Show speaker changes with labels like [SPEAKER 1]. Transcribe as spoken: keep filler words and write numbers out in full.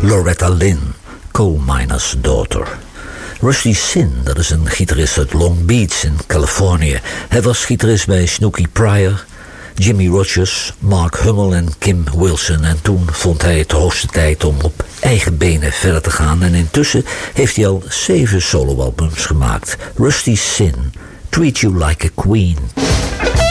[SPEAKER 1] Loretta Lynn, Coal Miner's Daughter. Rusty Sin, dat is een gitarist uit Long Beach in Californië. Hij was gitarist bij Snooky Pryor, Jimmy Rogers, Mark Hummel en Kim Wilson. En toen vond hij het de hoogste tijd om op eigen benen verder te gaan. En intussen heeft hij al zeven soloalbums gemaakt. Rusty Sin, Treat You Like a Queen.